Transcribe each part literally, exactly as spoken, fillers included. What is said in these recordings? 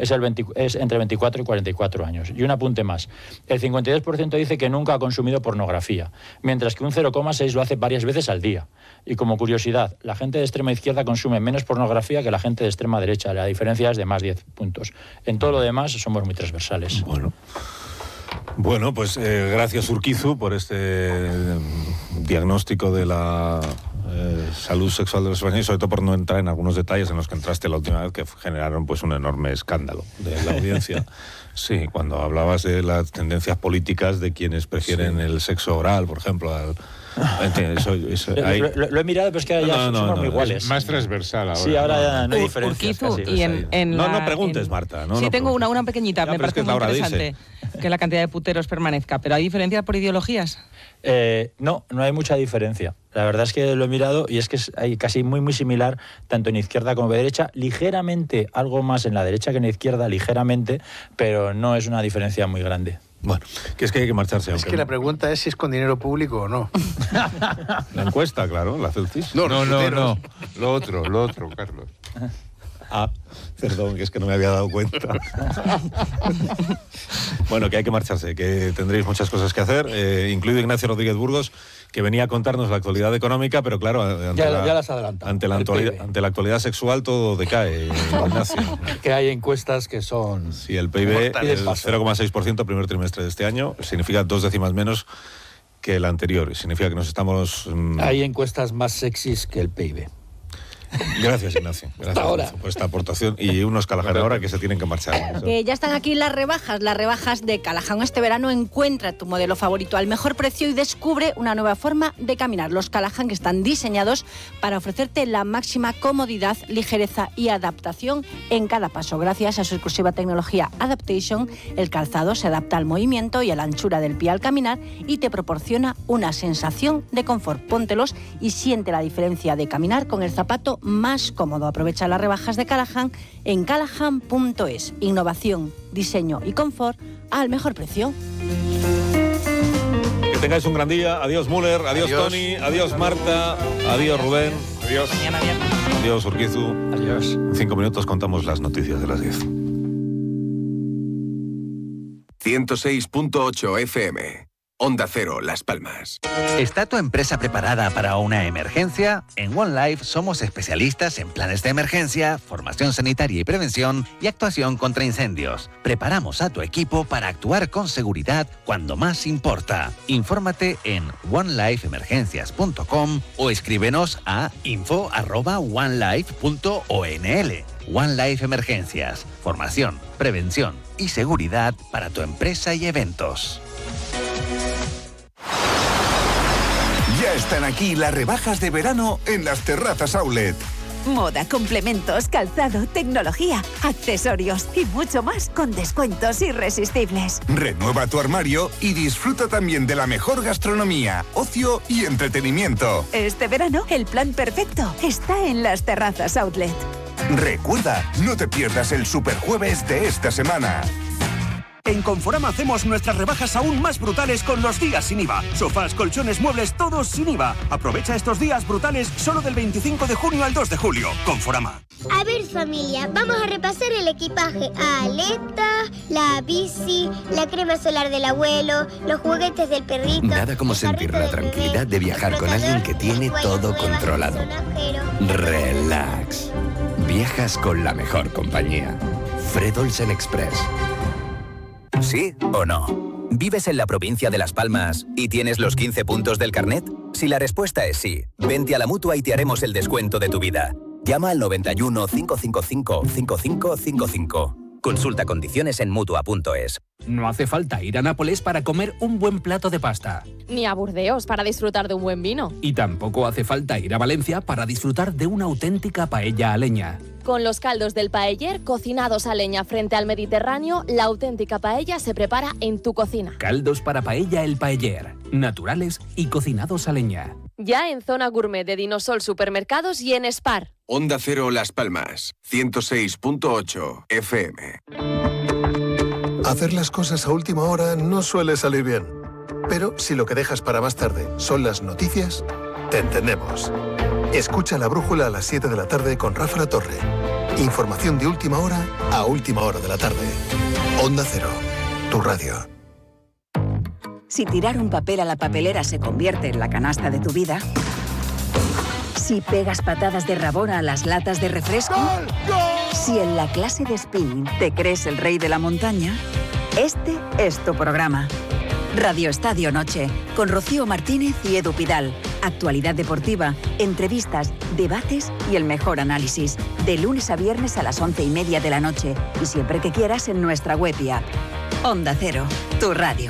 es, el veinte, es entre veinticuatro y cuarenta y cuatro años. Y un apunte más, el cincuenta y dos por ciento dice que nunca ha consumido pornografía, mientras que un cero coma seis por ciento lo hace varias veces al día. Y como curiosidad, la gente de extrema izquierda consume menos pornografía que la gente de extrema derecha, la diferencia es de más diez puntos. En todo lo demás somos muy transversales. Bueno. Bueno, pues eh, gracias Urquizu por este eh, diagnóstico de la eh, salud sexual de los españoles, sobre todo por no entrar en algunos detalles en los que entraste la última vez, que generaron pues un enorme escándalo de la audiencia. Sí, cuando hablabas de las tendencias políticas de quienes prefieren sí. el sexo oral, por ejemplo, al... Eso, eso, lo, lo, lo he mirado, pero es que ya no, no, somos no, muy iguales. Es más transversal ahora. Sí, ahora ya no hay diferencias. Urquizu, y en, en no, la, no preguntes, en... Marta. No, sí, no tengo una, una pequeñita, ya, me parece es que muy interesante dice. que la cantidad de puteros permanezca. ¿Pero hay diferencias por ideologías? Eh, no, no hay mucha diferencia. La verdad es que lo he mirado y es que es hay casi muy, muy similar, tanto en izquierda como en derecha. Ligeramente, algo más en la derecha que en la izquierda, ligeramente, pero no es una diferencia muy grande. Bueno, que es que hay que marcharse. Es que la pregunta es si es con dinero público o no. La encuesta, claro, la hace el C I S. No, no, no, no. Lo otro, lo otro, Carlos. Ah, perdón, que es que no me había dado cuenta. Bueno, que hay que marcharse, que tendréis muchas cosas que hacer, eh, incluido Ignacio Rodríguez Burgos, que venía a contarnos la actualidad económica, pero claro, ante, ya, la, ya las adelanta, ante, la, actualidad, ante la actualidad sexual todo decae, Ignacio. Que hay encuestas que son... Sí, el P I B, el cero coma seis por ciento primer trimestre de este año, significa dos décimas menos que el anterior, significa que nos estamos... Mmm... Hay encuestas más sexys que el P I B. Gracias, Ignacio. Gracias ahora. Ignacio, por esta aportación. Y unos Callahan ahora que se tienen que marchar. Que ya están aquí las rebajas, las rebajas de Callahan. Este verano encuentra tu modelo favorito al mejor precio y descubre una nueva forma de caminar. Los Callahan que están diseñados para ofrecerte la máxima comodidad, ligereza y adaptación en cada paso. Gracias a su exclusiva tecnología Adaptation, el calzado se adapta al movimiento y a la anchura del pie al caminar y te proporciona una sensación de confort. Póntelos y siente la diferencia de caminar con el zapato más cómodo. Aprovecha las rebajas de Callahan en callahan punto es. Innovación, diseño y confort al mejor precio. Que tengáis un gran día. Adiós Müller, adiós, adiós. Tony, adiós Marta, adiós Rubén. Adiós. Mañana viernes. Adiós Urquizu. Adiós. En cinco minutos contamos las noticias de las diez. ciento seis punto ocho F M. Onda Cero, Las Palmas. ¿Está tu empresa preparada para una emergencia? En One Life somos especialistas en planes de emergencia, formación sanitaria y prevención y actuación contra incendios. Preparamos a tu equipo para actuar con seguridad cuando más importa. Infórmate en one life emergencias punto com o escríbenos a info arroba one life punto o n l. One Life Emergencias. Formación, prevención y seguridad para tu empresa y eventos. Ya están aquí las rebajas de verano en las Terrazas Outlet. Moda, complementos, calzado, tecnología, accesorios y mucho más con descuentos irresistibles. Renueva tu armario y disfruta también de la mejor gastronomía, ocio y entretenimiento. Este verano, el plan perfecto está en las Terrazas Outlet. Recuerda, no te pierdas el Superjueves de esta semana. En Conforama hacemos nuestras rebajas aún más brutales con los días sin I V A. Sofás, colchones, muebles, todos sin I V A. Aprovecha estos días brutales solo del veinticinco de junio al dos de julio. Conforama. A ver, familia, vamos a repasar el equipaje. Aleta, la bici, la crema solar del abuelo, los juguetes del perrito. Nada como sentir la tranquilidad de viajar con alguien que tiene todo controlado. Relax. Viajas con la mejor compañía. Fred Olsen Express. ¿Sí o no? ¿Vives en la provincia de Las Palmas y tienes los quince puntos del carnet? Si la respuesta es sí, vente a la Mutua y te haremos el descuento de tu vida. Llama al noventa y uno, cinco cinco cinco, cinco cinco cinco cinco. Consulta condiciones en Mutua punto es. No hace falta ir a Nápoles para comer un buen plato de pasta. Ni a Burdeos para disfrutar de un buen vino. Y tampoco hace falta ir a Valencia para disfrutar de una auténtica paella a leña. Con los caldos del paeller cocinados a leña frente al Mediterráneo, la auténtica paella se prepara en tu cocina. Caldos para paella El Paeller, naturales y cocinados a leña. Ya en Zona Gourmet de Dinosol Supermercados y en Spar. Onda Cero Las Palmas, ciento seis punto ocho F M. Hacer las cosas a última hora no suele salir bien. Pero si lo que dejas para más tarde son las noticias, te entendemos. Escucha La Brújula a las siete de la tarde con Rafa La Torre. Información de última hora a última hora de la tarde. Onda Cero, tu radio. Si tirar un papel a la papelera se convierte en la canasta de tu vida. Si pegas patadas de rabona a las latas de refresco. ¡Gol! ¡Gol! Si en la clase de spinning te crees el rey de la montaña. Este es tu programa. Radio Estadio Noche, con Rocío Martínez y Edu Pidal. Actualidad deportiva, entrevistas, debates y el mejor análisis. De lunes a viernes a las once y media de la noche. Y siempre que quieras en nuestra web y app. Onda Cero, tu radio.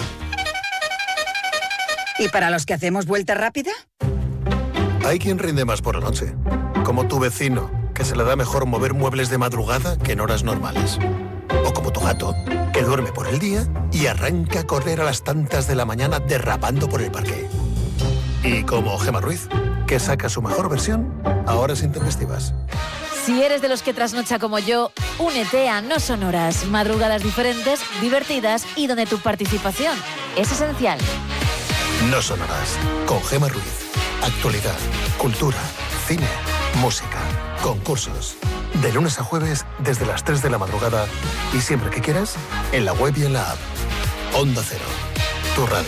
¿Y para los que hacemos vuelta rápida? Hay quien rinde más por la noche. Como tu vecino, que se le da mejor mover muebles de madrugada que en horas normales. O como tu gato, que duerme por el día y arranca a correr a las tantas de la mañana derrapando por el parque. Y como Gemma Ruiz, que saca su mejor versión a horas intempestivas. Si eres de los que trasnocha como yo, únete a No Son Horas, madrugadas diferentes, divertidas y donde tu participación es esencial. No Son Horas, con Gemma Ruiz. Actualidad, cultura, cine, música, concursos. De lunes a jueves desde las tres de la madrugada y siempre que quieras, en la web y en la app. Onda Cero, tu radio.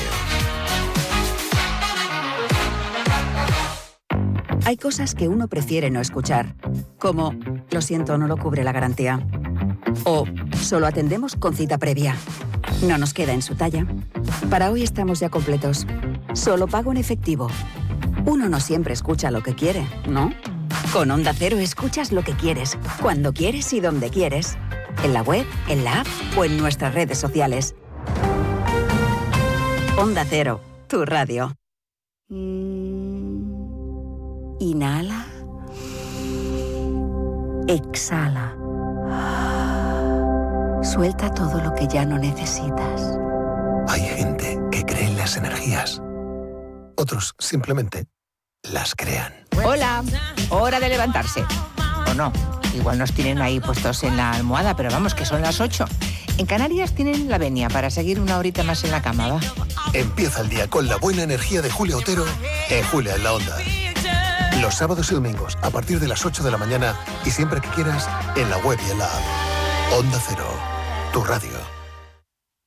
Hay cosas que uno prefiere no escuchar, como lo siento, no lo cubre la garantía. O solo atendemos con cita previa. No nos queda en su talla. Para hoy estamos ya completos. Solo pago en efectivo. Uno no siempre escucha lo que quiere, ¿no? Con Onda Cero escuchas lo que quieres, cuando quieres y donde quieres. En la web, en la app o en nuestras redes sociales. Onda Cero, tu radio. Inhala. Exhala. Suelta todo lo que ya no necesitas. Hay gente que cree en las energías. Otros simplemente las crean. Hola, hora de levantarse. O no, igual nos tienen ahí puestos en la almohada, pero vamos, que son las ocho. En Canarias tienen la venia para seguir una horita más en la cama, ¿va? Empieza el día con la buena energía de Julia Otero en Julia en la Onda. Los sábados y domingos a partir de las ocho de la mañana y siempre que quieras en la web y en la app. Onda Cero, tu radio.